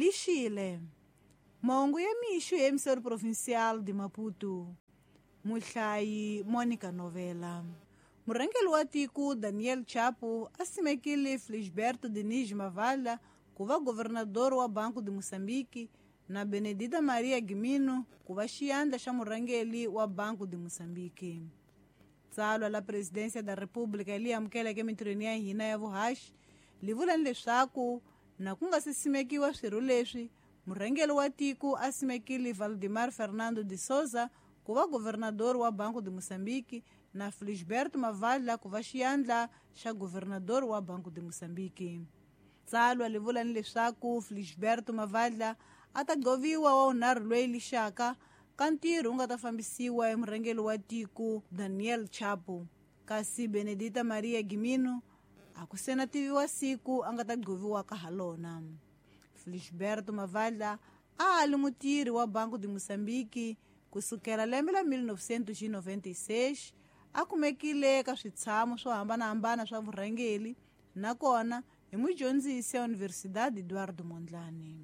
lixile mahungu ya mixo ya emisori provincial de Maputo. Muhlayi Mônica Novela. Murangeli wa tiko Daniel Chapo asimekile Felisberto Diniz Mavalha kuva governador wa Banco de Moçambique na Benedita Maria Gimino kuva xiandla xa murangeli wa Banco de Moçambique. Tsalwa la presidência da República li amukeleke mitirhweni ya hina ya vuhaxi li vulani leswaku na ku nga si simekiwa swirho leswi murangeli wa tiko a simekile Valdemar Fernando de Souza kuva governador wa Banco de Moçambique na Felisberto Mavalha kuva xiandla xa governador wa Banco de Moçambique. Tsalwa li vulani leswaku Felisberto Mavalha a ta goviwa wa unharhu loyi lixaka ka ntirho wu nga ta fambisiwa hi murhangeli wa tiko Daniel Chapo, kasi Benedita Maria Gimino a ku sena tiviwa siku a nga ta goviwaka ha lona. Felisberto Mavalha a ali mutirhi wa Banco de Moçambique kusukela lembe la 1996, a kumekile ka switshamo swo hambanahambana swa vurhangeli nakona hi mudyondzisi ya Universidade Eduardo Mondlane.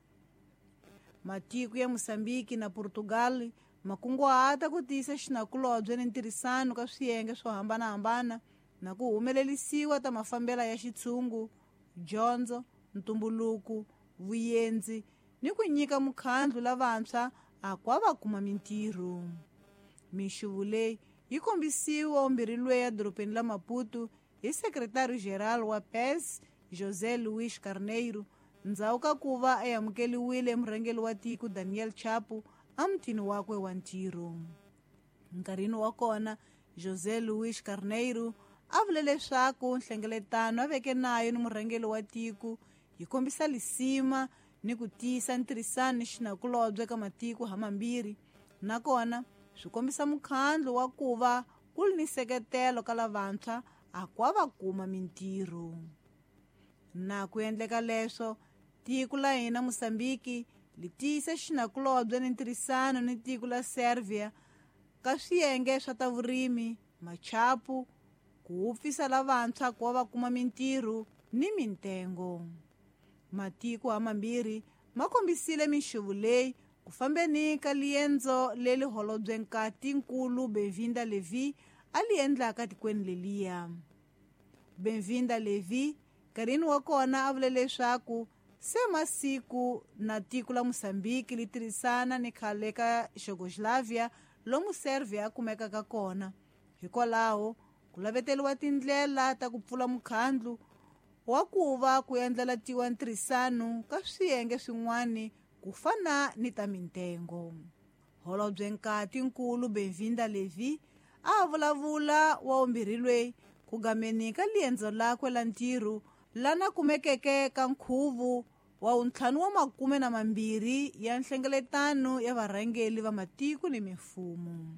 Matiko ya Moçambique na Portugal makunguhata ku tiyisa xinakulobye ni ntirhisano ka swiyenge swo hambanahambana na ku humelelisiwa ta mafambela ya xitshungu, dyondzo, ntumbuluko, vuyenzi ni ku nyika mukhandlu lavantshwa a kwa va kuma mintirho. Mixuvu leyi yi kombisiwa ombirilwe ya doropeni la Maputo hi sekretari geral wa PES José Luís Carneiro ndzhaku ka kuva a amukeliwile murhangeli wa tiko Daniel Chapo a mutini wakwe wa ntirho. Nkarhini wa kona José Luís Carneiro a vule leswaku nhlengeletano a veke nayo ni murhangeli wa tiko yi kombisa lisima ni ku tiyisa ntirhisano ni xinakulobye ka matiko hamambirhi nakona swi kombisa mukhandlu wa kuva ku li ni seketelo ka lavantshwa a kwa va kuma mintirho. Na ku endleka leswo tiko la hina Moçambique li tiyisa xinakulobye ni ntirhisano ni tiko la Sérvia ka swiyenge swa ta vurimi, machapu, ku hupfisa lavantshwa ku va va kuma mintirho ni mitengo. Matiko hamambirhi ma kombisile mixuvu leyi ku fambeni ka liendzo leli holobye nkatinkulu Bem-vinda Levi a li endlaka tikweni leliya. Bem-vinda Levi nkarhini wa kona a vule leswaku se masiku na tiko la Moçambique li tirhisana ni khale ka Yugoslavia lomu Sérvia a kumekaka kona, hikwalaho ku laveteliwa tindlela ta ku pfula mukhandlu wa kuva ku endlelatiwa ntirhisano ka swiyenge swin'wana ku fana ni ta mitengo. Holobye nkatinkulu Bem-vinda Levi a vulavula wa ombirilwe ku gameni ka liendzo lakwe la ntirho lana kumekeke ka nkhuvu wa untlhanu wa 20 ya nhlengeletano ya varhangeli va matiko ni mimfumo.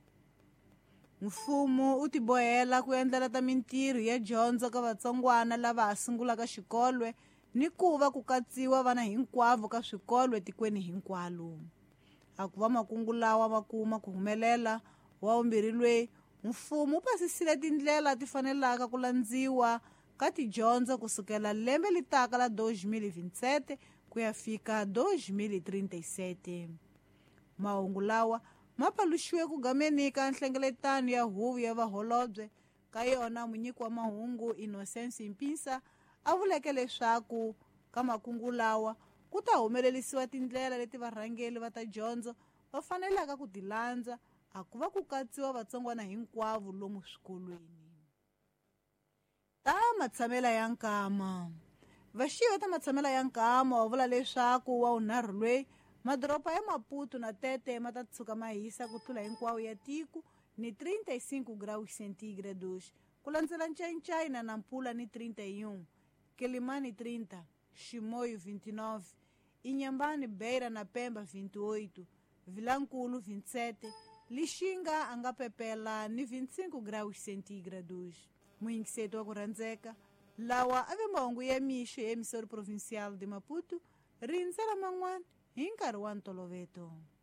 Mfumo u tibohela ku endlela ta mintirho ya dyondzo ka vatsongwana lava ha sungulaka xikolwe ni ku va ku katsiwa vana hinkwavo ka swikolo tikweni hinkwalo. A ku va makungu lawa ma kuma ku humelela wa ombirilwe mfumo u pasisile tindlela ti fanelaka ku landziwa ka tidyondzo kusukela lembe litaka la 2027 ku ya fika 2037. Mahungu lawa ma paluxiwe ku gameni ka nhlengeletano ya huvo ya vaholobye ka yona munyiki wa mahungu Innocence Mpisa a vuleke leswaku ka makungu lawa ku ta humelelisiwa tindlela leti varhangeli va ta dyondzo va fanelaka ku ti landza a ku va ku katsiwa vatsongwana hinkwavo lomu swikolweni. Ta matshamela ya nkama. Vaxiwa ta matshamela ya nkama wa vula leswaku wa unharhu loyi madoropa ya Maputo na Tete ma ta tshuka ma hisa ku tlula hinkwawo ya tiko ni 35 graus centígrados, ku landzela Nchai na Nampula ni 31, Quelimane 30, Chimoio 29, Inhambane, Beira na Pemba 28, Vilankulu 27, Lixinga anga pepela ni 25 graus centígrados. Muingiseto wa ku rhandzeka lawa a ve mahungu ya mixo ya emisori provincial de Maputo rindzela man'wana hi nkarhi wa ntolovelo.